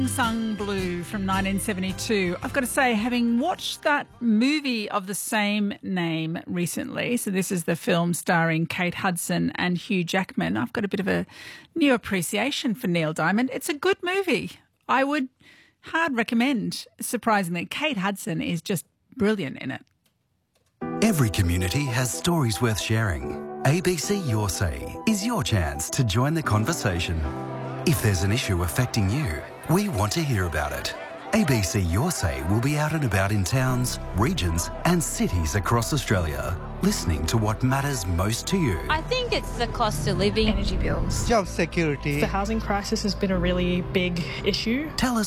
Sung Blue from 1972. I've got to say, having watched that movie of the same name recently, so this is the film starring Kate Hudson and Hugh Jackman, I've got a bit of a new appreciation for Neil Diamond. It's a good movie. I would hard recommend. Surprisingly, Kate Hudson is just brilliant in it. Every community has stories worth sharing. ABC Your Say is your chance to join the conversation. If there's an issue affecting you, we want to hear about it. ABC Your Say will be out and about in towns, regions and cities across Australia, listening to what matters most to you. I think it's the cost of living. Energy bills. Job security. The housing crisis has been a really big issue. Tell us